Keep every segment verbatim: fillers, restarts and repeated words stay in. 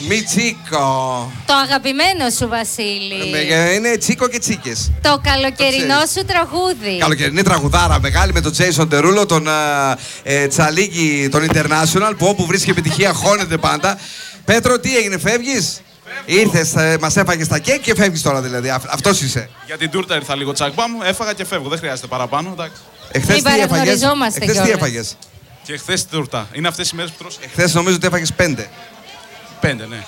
Μιτσίκο. Το αγαπημένο σου, Βασίλη. Είναι Τσίκο και Τσίκες. Το καλοκαιρινό σου τραγούδι. Καλοκαιρινή τραγουδάρα μεγάλη με τον Τζέισον Τερούλο, τον ε, Τσαλίκη, τον International, που όπου βρίσκει επιτυχία χώνεται πάντα. Πέτρο, τι έγινε, φεύγεις? Ήρθες, ε, μας έφαγες τα κέικ και φεύγεις τώρα δηλαδή. Α, αυτός είσαι. Για την τούρτα ήρθα λίγο τσακμπάμ, έφαγα και φεύγω. Δεν χρειάζεται παραπάνω. Εντάξει. Εχθές τι έφαγες? Εχθές τι έφαγες? Και χθες τούρτα. Είναι αυτές οι μέρες που τρως. Εχθές νομίζω ότι έφαγες πέντε. Πέντε, ναι.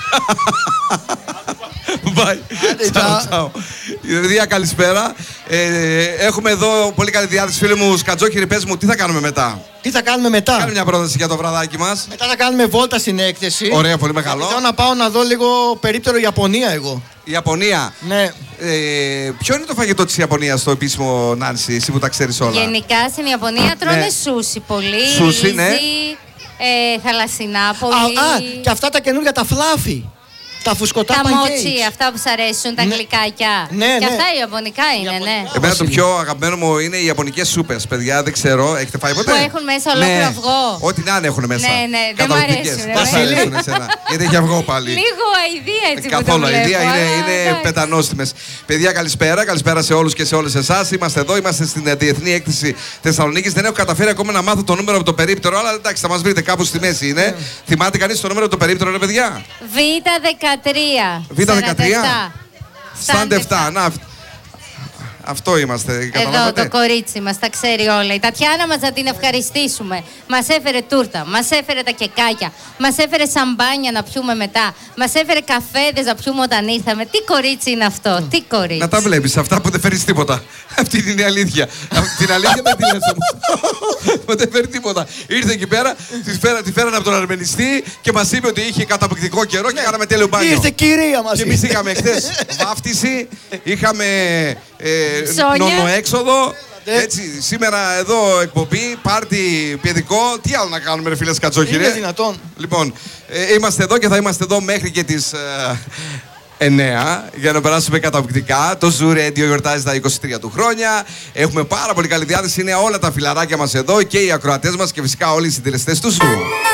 Bye. Ciao, ciao. Δία, καλησπέρα. Ε, έχουμε εδώ πολύ καλή διάθεση, φίλοι μου. Σκατζόχυρη, πες μου, τι θα κάνουμε μετά? Τι θα κάνουμε μετά? Κάνε μια πρόταση για το βραδάκι μας. Μετά θα κάνουμε βόλτα στην έκθεση. Ωραία, πολύ μεγάλο. Θέλω να πάω να δω λίγο περίπτερο Ιαπωνία εγώ. Ιαπωνία. Ναι. Ε, ποιο είναι το φαγητό της Ιαπωνίας στο επίσημο, Νάνση, εσύ που τα ξέρεις όλα? Γενικά στην Ιαπωνία τρώνε Ναι. σούσι πολύ. Σούσι, ναι. Ε, θαλασσινά πολύ. Α, α, και αυτά τα καινούργια τα φλάφι. Τα φουσκωτά Τα pancakes. μότσι, αυτά που σ' αρέσουν, τα Ναι. γλυκάκια. Ναι, και ναι. αυτά ιαπωνικά είναι, ναι. Εμένα το πιο αγαπημένο μου είναι οι ιαπωνικές σούπες, παιδιά. Δεν ξέρω, έχετε φάει ποτέ? Που έχουν μέσα ολόκληρο αυγό. Ό,τι να είναι έχουν μέσα. Ναι, ναι, δεν μ' Καταπληκτικές. αρέσουν, Δεν σ' Βασίλη. αρέσουν εσένα. Γιατί έχει αυγό πάλι. Λίγο αηδία έτσι που το Καθόλου βλέπω. αηδία, είναι, αλλά είναι εντάξει. πετανόστιμες. Παιδιά, καλησπέρα. Καλησπέρα σε όλους και σε όλες εσάς. Είμαστε εδώ, είμαστε στην ε, Διεθνή Έκθεση Θεσσαλονίκης. Δεν έχω καταφέρει ακόμα να μάθω το νούμερο από το περίπτερο, αλλά εντάξει, θα μας βρείτε κάπου στη μέση είναι. Θυμάται κανείς το νούμερο από το περίπτερο, ρε παιδιά? Β δεκατρία. Β δεκατρία. Στάντε επτά. Να, αυτό είμαστε. Εδώ Καταλάβατε? το κορίτσι μας τα ξέρει όλα. Η Τατιάνα μας να την ευχαριστήσουμε. Μας έφερε τούρτα, μας έφερε τα κεκάκια, μας έφερε σαμπάνια να πιούμε μετά, μας έφερε καφέδες να πιούμε όταν ήρθαμε. Τι κορίτσι είναι αυτό, τι κορίτσι. Να τα βλέπεις αυτά που δεν φέρεις τίποτα. Αυτή είναι η αλήθεια. Την αλήθεια δεν τη λες όμως. Που δεν φέρει τίποτα. Ήρθε εκεί πέρα, τη φέρα, τη φέρανε από τον αρμενιστή και μας είπε ότι είχε καταπληκτικό καιρό και κάναμε τέλειο μπάνιο. Ήρθε κυρία μας. Και εμείς είχαμε χθες βάφτιση, είχαμε ε, Ψώνια. νονοέξοδο. Έτσι, σήμερα εδώ εκπομπή, πάρτι παιδικό. Τι άλλο να κάνουμε, ρε φίλε Σκατζόχυρε? Είναι δυνατόν? Λοιπόν, ε, είμαστε εδώ και θα είμαστε εδώ μέχρι και τις ε, εννέα για να περάσουμε καταπληκτικά. Το Zoo Radio γιορτάζει τα είκοσι τρία του χρόνια. Έχουμε πάρα πολύ καλή διάθεση. Είναι όλα τα φιλαράκια μας εδώ και οι ακροατές μας και φυσικά όλοι οι συντελεστές του Zoo.